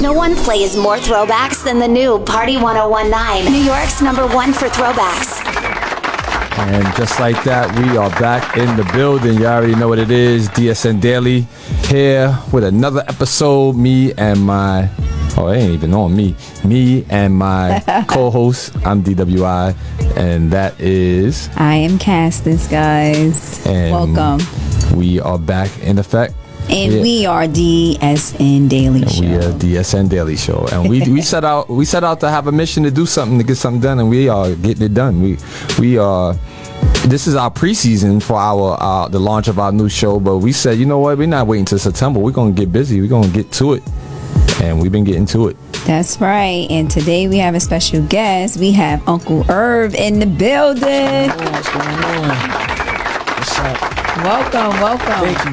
No one plays more throwbacks than the new Party 101.9, New York's #1 for throwbacks. And just like that, we are back in the building. You already know what it is. DSN Daily here with another episode. Me and my... Oh, it ain't even on me. Me and my co-host. I'm DWI, and that is... I am Castis, guys. And welcome. We are back in effect. And we are DSN Daily Show. We are DSN Daily Show, and we set out to have a mission to do something, to get something done, and we are getting it done. We are. This is our preseason for our the launch of our new show, but we said, you know what, we're not waiting till September. We're gonna get busy. We're gonna get to it, and we've been getting to it. That's right. And today we have a special guest. We have Uncle Irv in the building. What's going on? What's up? Welcome. Thank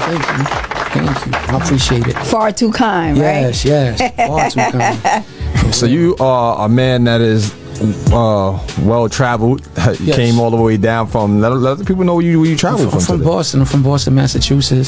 you. I appreciate it. Far too kind, right? Yes. Far too kind. So you are a man that is well traveled. You Yes. came all the way down from. Let the people know where you traveled from. I'm from today. Boston. I'm from Boston, Massachusetts.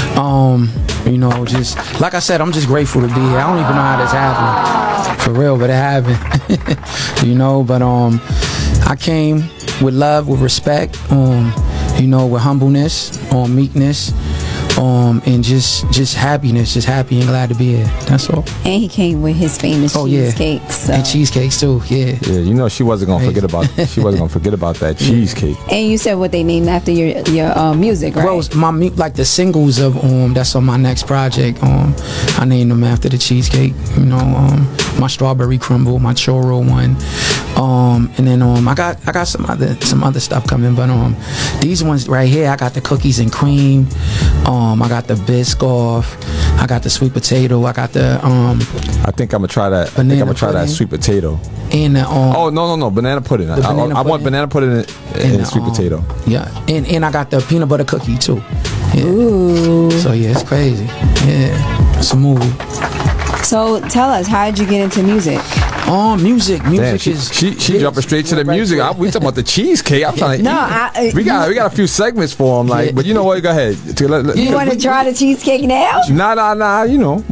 You know, just like I said, I'm just grateful to be here. I don't even know how this happened, for real, but it happened. You know, but I came with love, with respect. You know, with humbleness, meekness, and just happiness, just happy and glad to be here. That's all. And he came with his famous cheesecakes. So. And cheesecakes too, yeah. Yeah, you know she wasn't gonna forget about that cheesecake. And you said what they named after your music, right? Well, like the singles of that's on my next project. I named them after the cheesecake. You know, my strawberry crumble, my churro one. And then I got some other stuff coming, but these ones right here, I got the cookies and cream. I got the Biscoff. I got the sweet potato. I got the I think I'm gonna try that. I think I'm gonna try that sweet potato. And the oh no, banana pudding. I want banana pudding and sweet potato. Yeah, and I got the peanut butter cookie too. Yeah. Ooh. So yeah, it's crazy. Yeah, smooth. So tell us, how did you get into music? Music Damn, is she jumping straight to the music. We talking about the cheesecake. I'm trying to. We got a few segments for him, but you know what? Go ahead. You want to try the cheesecake now? Nah. You know,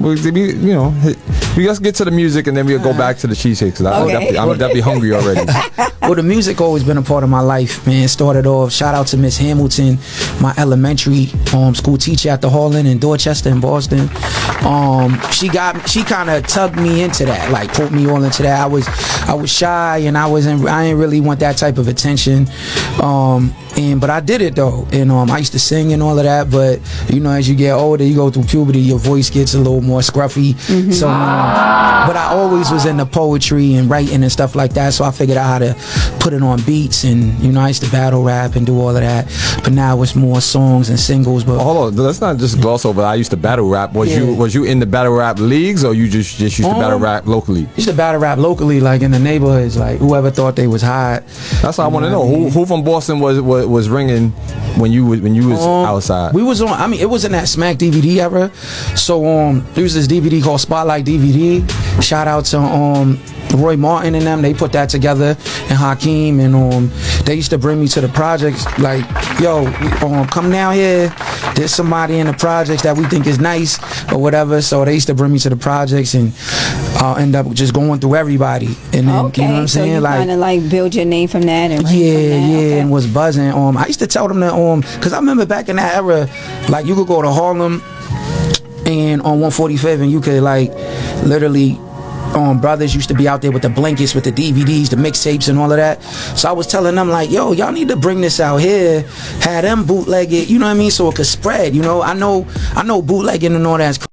we just get to the music and then we'll go back to the cheesecake. Cause I'm definitely hungry already. Well, the music always been a part of my life, man. Started off. Shout out to Miss Hamilton, my elementary school teacher at the Harlan in Dorchester in Boston. She kind of tugged me into that, like put me all into that. I was shy and I didn't really want that type of attention. But I did it though, and I used to sing and all of that. But you know, as you get older, you go through puberty, your voice gets a little more scruffy. Mm-hmm. So, but I always was into poetry and writing and stuff like that. So I figured out how to put it on beats, and you know, I used to battle rap and do all of that. But now it's more songs and singles. But hold on, let's not just gloss over. I used to battle rap. Was you in the battle rap leagues, or you just used to battle rap locally? Used to battle rap locally, like in the neighborhoods, like whoever thought they was hot. That's what I want to know. Who from Boston was ringing when you was outside? We was on. I mean, it was in that Smack DVD era. So there was this DVD called Spotlight DVD. Shout out to Roy Martin and them. They put that together, and Hakeem, and they used to bring me to the projects. Like, yo, come down here. There's somebody in the projects that we think is nice or whatever. So they used to bring me to the projects, and I'll end up just going through everybody. And then, you know what I'm saying? So you kind of like build your name from that, and and was buzzing. I used to tell them that because I remember back in that era, like you could go to Harlem and on 145th, and you could like literally. Brothers used to be out there with the blankets, with the DVDs, the mixtapes, and all of that. So I was telling them like, yo, y'all need to bring this out here, have them bootleg it, you know what I mean, so it could spread. You know, I know bootlegging and all that's